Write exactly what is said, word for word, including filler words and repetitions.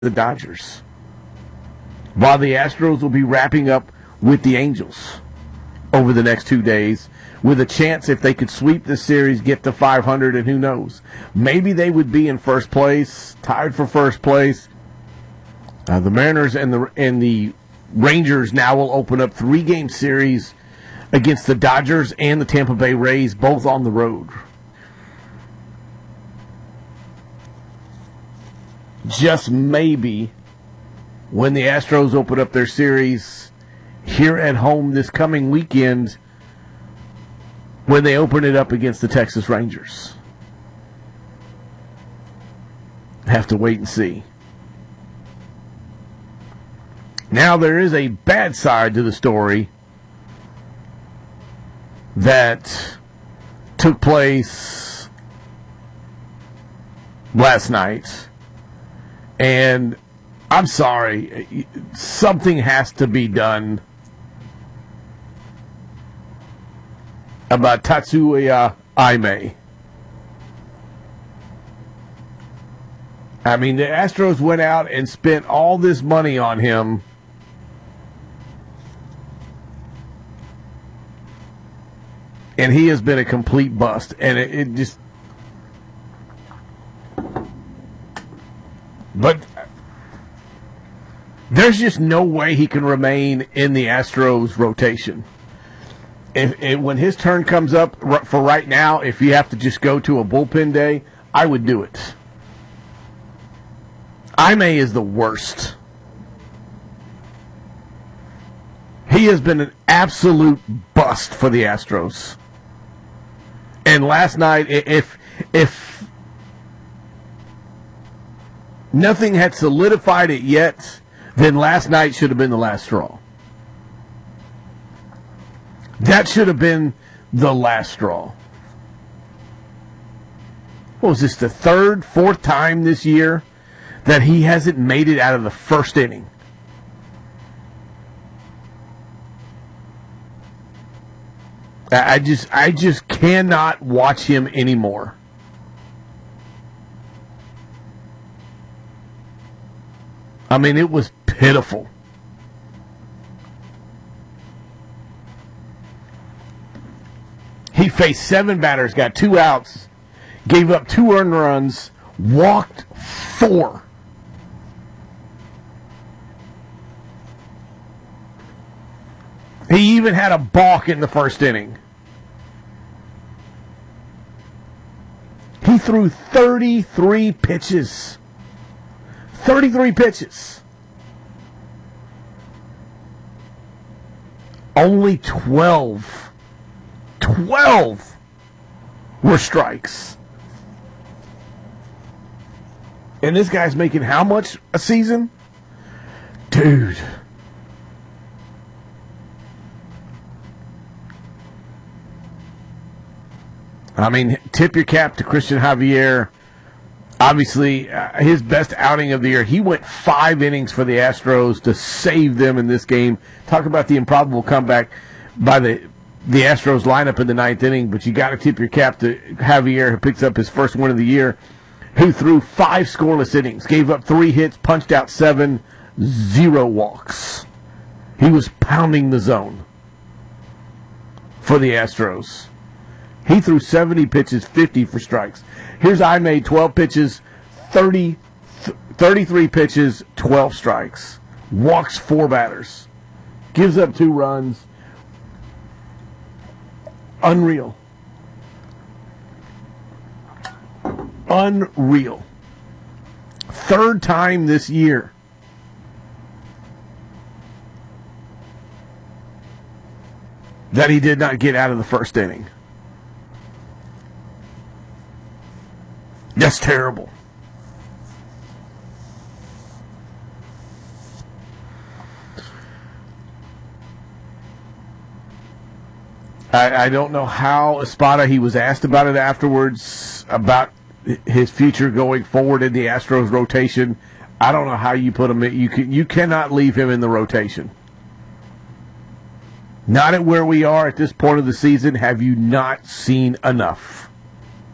the Dodgers, while the Astros will be wrapping up with the Angels over the next two days, with a chance, if they could sweep this series, get to five hundred, and who knows, maybe they would be in first place, tied for first place. Uh, the Mariners and the and the Rangers now will open up three-game series against the Dodgers and the Tampa Bay Rays, both on the road. Just maybe, when the Astros open up their series here at home this coming weekend, when they open it up against the Texas Rangers. Have to wait and see. Now, there is a bad side to the story that took place last night. And I'm sorry, something has to be done about Tatsuya Aime. I mean, the Astros went out and spent all this money on him, and he has been a complete bust. And it, it just... But there's just no way he can remain in the Astros rotation. If, if when his turn comes up for right now, if you have to just go to a bullpen day, I would do it. Aime is the worst. He has been an absolute bust for the Astros. And last night, if if nothing had solidified it yet, then last night should have been the last straw. That should have been the last straw. What was this, the third, fourth time this year that he hasn't made it out of the first inning? I just, I just cannot watch him anymore. I mean, it was pitiful. He faced seven batters, got two outs, gave up two earned runs, walked four. He even had a balk in the first inning. He threw thirty-three pitches. thirty-three pitches. Only twelve. twelve were strikes. And this guy's making how much a season? Dude. I mean, tip your cap to Christian Javier. Obviously, uh, his best outing of the year. He went five innings for the Astros to save them in this game. Talk about the improbable comeback by the the Astros lineup in the ninth inning, but you got to tip your cap to Javier, who picks up his first win of the year, who threw five scoreless innings, gave up three hits, punched out seven, zero walks. He was pounding the zone for the Astros. He threw seventy pitches, fifty for strikes. Here's Aime, twelve pitches, thirty, thirty-three pitches, twelve strikes. Walks four batters. Gives up two runs. Unreal. Unreal. Third time this year that he did not get out of the first inning. That's terrible. I, I don't know how Espada, he was asked about it afterwards, about his future going forward in the Astros rotation. I don't know how you put him in. You can, you cannot leave him in the rotation. Not at where we are at this point of the season. Have you not seen enough?